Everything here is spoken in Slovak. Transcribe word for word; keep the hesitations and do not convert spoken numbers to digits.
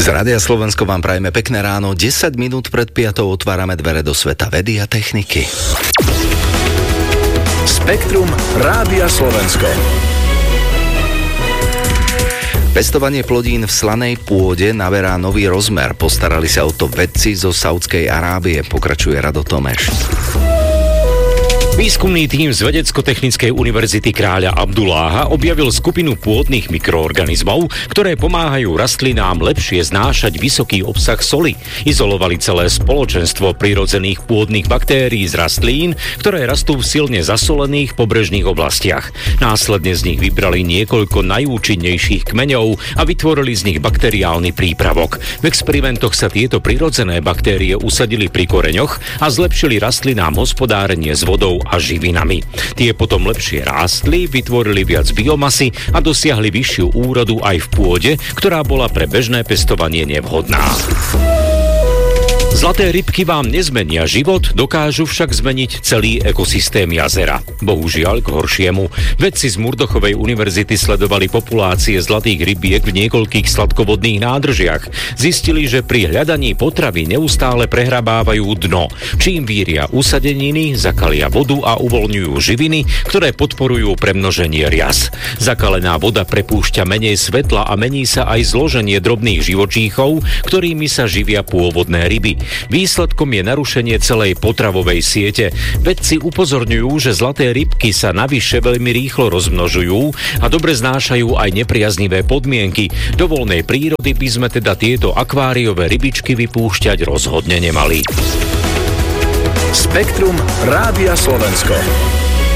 Z Rádia Slovensko vám prajeme pekné ráno. desať minút pred piatou otvárame dvere do sveta vedy a techniky. Spektrum Rádia Slovensko. Pestovanie plodín v slanej pôde naberá nový rozmer. Postarali sa o to vedci zo Saúdskej Arábie, pokračuje Rado Tomeš. Výskumný tím z Vedecko-technickej univerzity Kráľa Abduláha objavil skupinu pôdnych mikroorganizmov, ktoré pomáhajú rastlinám lepšie znášať vysoký obsah soli. Izolovali celé spoločenstvo prirodzených pôdnych baktérií z rastlín, ktoré rastú v silne zasolených pobrežných oblastiach. Následne z nich vybrali niekoľko najúčinnejších kmeňov a vytvorili z nich bakteriálny prípravok. V experimentoch sa tieto prirodzené baktérie usadili pri koreňoch a zlepšili rastlinám hospodárenie s vodou a živinami. Tie potom lepšie rástli, vytvorili viac biomasy a dosiahli vyššiu úrodu aj v pôde, ktorá bola pre bežné pestovanie nevhodná. Zlaté rybky vám nezmenia život, dokážu však zmeniť celý ekosystém jazera. Bohužiaľ k horšiemu. Vedci z Murdochovej univerzity sledovali populácie zlatých rybiek v niekoľkých sladkovodných nádržiach. Zistili, že pri hľadaní potravy neustále prehrabávajú dno, čím víria usadeniny, zakalia vodu a uvoľňujú živiny, ktoré podporujú premnoženie rias. Zakalená voda prepúšťa menej svetla a mení sa aj zloženie drobných živočíchov, ktorými sa živia pôvodné ryby. Výsledkom je narušenie celej potravovej siete. Vedci upozorňujú, že zlaté rybky sa navyše veľmi rýchlo rozmnožujú a dobre znášajú aj nepriaznivé podmienky. Do voľnej prírody by sme teda tieto akváriové rybičky vypúšťať rozhodne nemali. Spektrum Rádia Slovensko.